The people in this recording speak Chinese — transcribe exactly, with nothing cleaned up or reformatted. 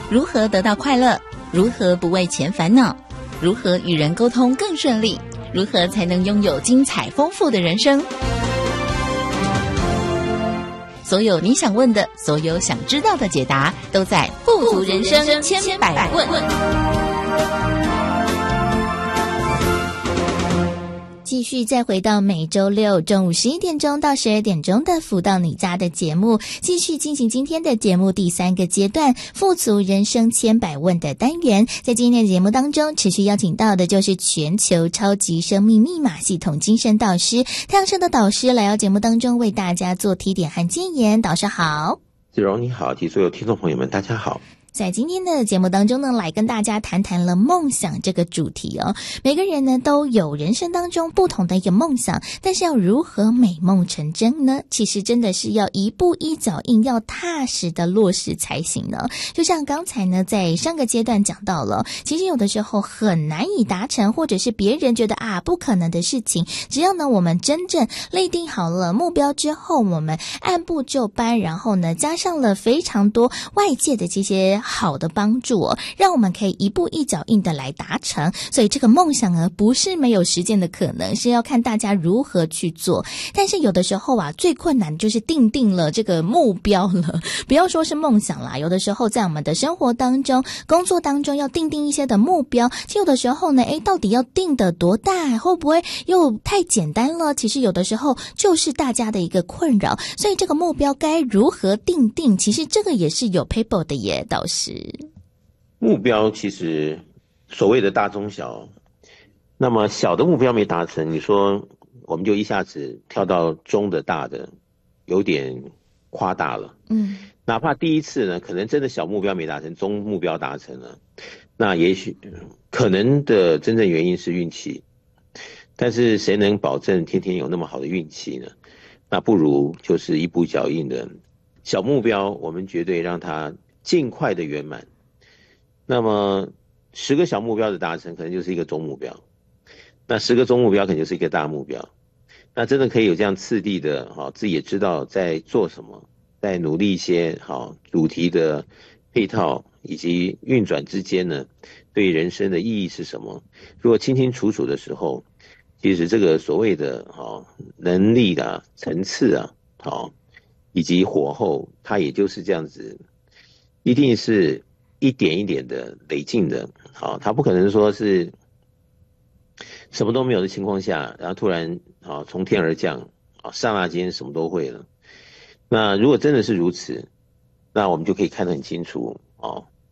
如何得到快乐？如何不为钱烦恼？如何与人沟通更顺利？如何才能拥有精彩丰富的人生？所有你想问的，所有想知道的解答，都在富足人生千百问。 继续再回到每周六中午十一点钟到十二点钟的福到你家的节目，继续进行今天的节目第三个阶段富足人生千百问的单元。在今天的节目当中，持续邀请到的就是全球超级生命密码系统精神导师太阳盛的导师来到节目当中为大家做提点和建言。导师好。 子荣你好，及所有听众朋友们大家好。 在今天的节目当中呢，来跟大家谈谈了梦想这个主题哦。每个人呢都有人生当中不同的一个梦想，但是要如何美梦成真呢？其实真的是要一步一脚印，要踏实的落实才行呢。就像刚才呢在上个阶段讲到了，其实有的时候很难以达成，或者是别人觉得啊不可能的事情，只要呢我们真正立定好了目标之后，我们按部就班，然后呢加上了非常多外界的这些好的帮助哦，让我们可以一步一脚印的来达成。所以这个梦想呢不是没有实践的可能，是要看大家如何去做。但是有的时候啊，最困难就是定定了这个目标了，不要说是梦想啦，有的时候在我们的生活当中工作当中要定定一些的目标，其实有的时候呢诶到底要定的多大，会不会又太简单了，其实有的时候就是大家的一个困扰。所以这个目标该如何定定，其实这个也是有 paper 的耶。导师， 目标其实所谓的大中小，那么小的目标没达成，你说我们就一下子跳到中的大的，有点夸大了。嗯，哪怕第一次呢，可能真的小目标没达成，中目标达成了，那也许可能的真正原因是运气，但是谁能保证天天有那么好的运气呢？那不如就是一步脚印的小目标，我们绝对让它尽快的圆满。那么十个小目标的达成可能就是一个中目标，那十个中目标可能就是一个大目标。那真的可以有这样次第的，好，自己也知道在做什么，在努力一些好主题的配套以及运转之间呢，对人生的意义是什么？如果清清楚楚的时候，其实这个所谓的好能力的层次啊，好以及火候，它也就是这样子。一定是一点一点的累进的，好，他不可能说是什么都没有的情况下，然后突然好从天而降，啊，刹那间什么都会了。那如果真的是如此，那我们就可以看得很清楚，哦，